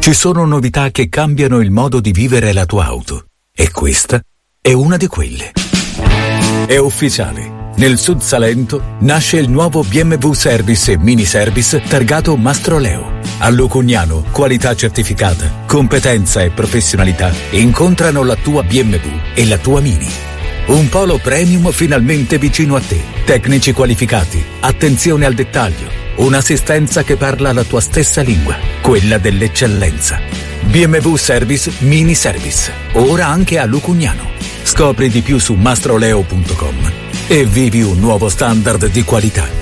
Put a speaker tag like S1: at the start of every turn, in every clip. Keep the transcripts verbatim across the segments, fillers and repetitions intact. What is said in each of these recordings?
S1: Ci sono novità che cambiano il modo di vivere la tua auto e questa è una di quelle. È ufficiale. Nel Sud Salento nasce il nuovo B M W Service e Mini Service targato Mastroleo. A Lucugnano, qualità certificata, competenza e professionalità incontrano la tua B M W e la tua Mini. Un polo premium finalmente vicino a te. Tecnici qualificati, attenzione al dettaglio, un'assistenza che parla la tua stessa lingua, quella dell'eccellenza. B M W Service Mini Service, ora anche a Lucugnano. Scopri di più su mastroleo punto com e vivi un nuovo standard di qualità.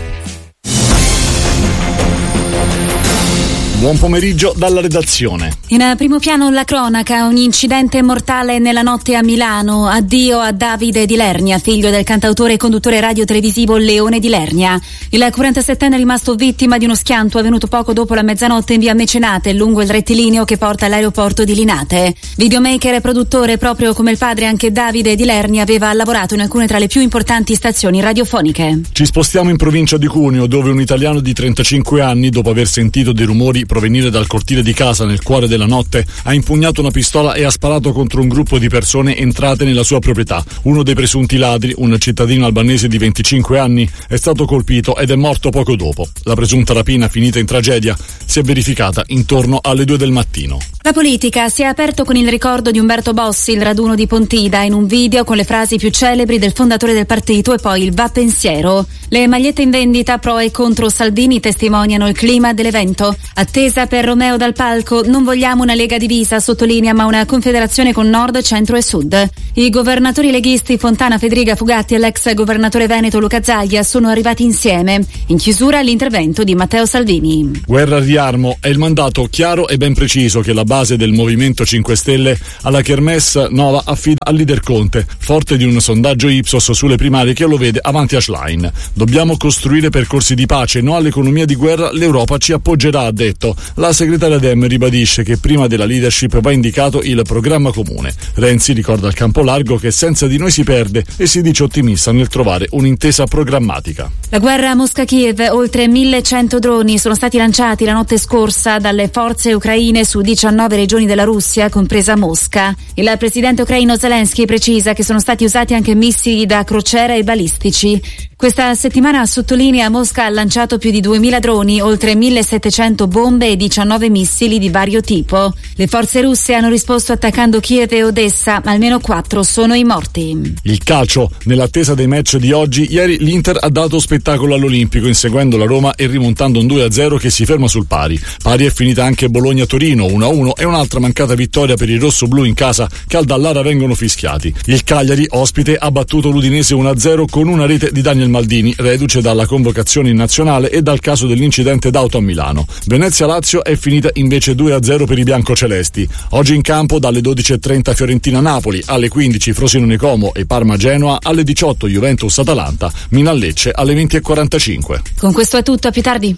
S2: Buon pomeriggio dalla redazione.
S3: In primo piano la cronaca, un incidente mortale nella notte a Milano. Addio a Davide Di Lernia, figlio del cantautore e conduttore radio-televisivo Leone Di Lernia. Il quarantasettenne è rimasto vittima di uno schianto avvenuto poco dopo la mezzanotte in via Mecenate, lungo il rettilineo che porta all'aeroporto di Linate. Videomaker e produttore, proprio come il padre, anche Davide Di Lernia aveva lavorato in alcune tra le più importanti stazioni radiofoniche.
S2: Ci spostiamo in provincia di Cuneo, dove un italiano di trentacinque anni, dopo aver sentito dei rumori provenire dal cortile di casa nel cuore della notte, ha impugnato una pistola e ha sparato contro un gruppo di persone entrate nella sua proprietà. Uno dei presunti ladri, un cittadino albanese di venticinque anni, è stato colpito ed è morto poco dopo. La presunta rapina, finita in tragedia, si è verificata intorno alle due del mattino.
S3: La politica si è aperto con il ricordo di Umberto Bossi, il raduno di Pontida, in un video con le frasi più celebri del fondatore del partito e poi il va pensiero. Le magliette in vendita pro e contro Salvini testimoniano il clima dell'evento. Attesa per Romeo dal palco, non vogliamo una Lega divisa, sottolinea, ma una confederazione con nord, centro e sud. I governatori leghisti Fontana, Federica Fugatti e l'ex governatore veneto Luca Zaia sono arrivati insieme. In chiusura l'intervento di Matteo Salvini.
S2: Guerra al riarmo è il mandato chiaro e ben preciso che la base del Movimento cinque Stelle alla Kermesse Nova affida al leader Conte, forte di un sondaggio Ipsos sulle primarie che lo vede avanti a Schlein. Dobbiamo costruire percorsi di pace, no all'economia di guerra, l'Europa ci appoggerà, ha detto. La segretaria Dem ribadisce che prima della leadership va indicato il programma comune. Renzi ricorda al campo largo che senza di noi si perde e si dice ottimista nel trovare un'intesa programmatica.
S3: La guerra Mosca-Kiev, oltre millecento droni sono stati lanciati la notte scorsa dalle forze ucraine su diciannove regioni della Russia, compresa Mosca. Il presidente ucraino Zelensky precisa che sono stati usati anche missili da crociera e balistici. Questa settimana, sottolinea, Mosca ha lanciato più di duemila droni, oltre millesettecento bombe e diciannove missili di vario tipo. Le forze russe hanno risposto attaccando Kiev e Odessa, almeno quattro sono i morti.
S2: Il calcio, nell'attesa dei match di oggi, ieri l'Inter ha dato spettacolo all'Olimpico inseguendo la Roma e rimontando un due a zero che si ferma sul pari. Pari è finita anche Bologna-Torino uno a uno e un'altra mancata vittoria per i rossoblù in casa che al Dallara vengono fischiati. Il Cagliari, ospite, ha battuto l'Udinese uno a zero con una rete di Daniel Maldini, reduce dalla convocazione in nazionale e dal caso dell'incidente d'auto a Milano. Venezia-Lazio è finita invece due a zero per i biancocelesti. Oggi in campo dalle dodici e trenta Fiorentina-Napoli, alle quindici Frosinone-Como e Parma-Genoa, alle diciotto Juventus-Atalanta, Milan-Lecce alle venti e quarantacinque.
S3: Con questo è tutto, a più tardi.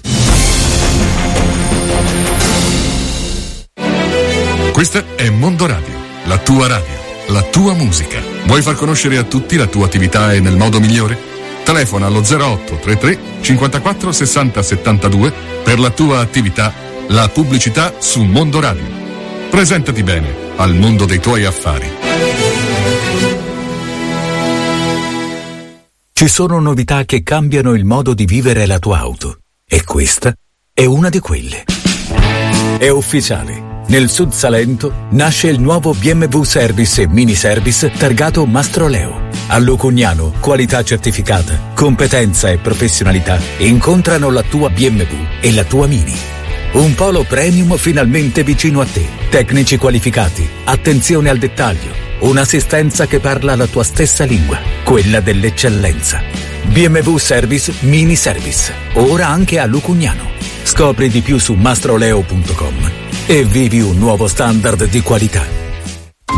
S4: Questa è Mondo Radio, la tua radio, la tua musica. Vuoi far conoscere a tutti la tua attività e nel modo migliore? Telefona allo zero otto trentatré cinquantaquattro sessanta settantadue per la tua attività, la pubblicità su Mondo Radio. Presentati bene al mondo dei tuoi affari.
S1: Ci sono novità che cambiano il modo di vivere la tua auto e questa è una di quelle. È ufficiale. Nel Sud Salento nasce il nuovo B M W Service e Mini Service targato Mastroleo. A Lucugnano, qualità certificata, competenza e professionalità incontrano la tua B M W e la tua Mini. Un polo premium finalmente vicino a te. Tecnici qualificati, attenzione al dettaglio, un'assistenza che parla la tua stessa lingua, quella dell'eccellenza. B M W Service Mini Service, ora anche a Lucugnano. Scopri di più su mastroleo punto com e vivi un nuovo standard di qualità.